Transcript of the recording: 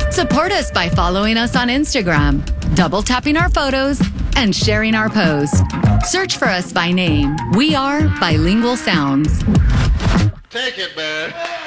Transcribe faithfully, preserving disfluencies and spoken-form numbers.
Support us by following us on Instagram, double tapping our photos, and sharing our posts. Search for us by name. We are Bilingual Sounds. Take it, man.